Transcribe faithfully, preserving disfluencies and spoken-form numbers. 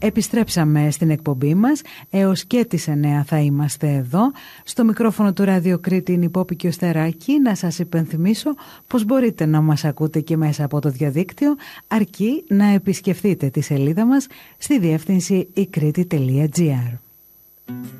Επιστρέψαμε στην εκπομπή μας. Έως και τις εννέα θα είμαστε εδώ. Στο μικρόφωνο του Ράδιο Κρήτη είναι η Πόπη και ο Στεράκη. Να σας υπενθυμίσω πως μπορείτε να μας ακούτε και μέσα από το διαδίκτυο, αρκεί να επισκεφτείτε τη σελίδα μας στη διεύθυνση η κρήτη τελεία τζι άρ.